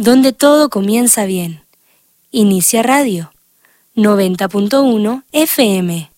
donde todo comienza bien. Inicia Radio 90.1 FM.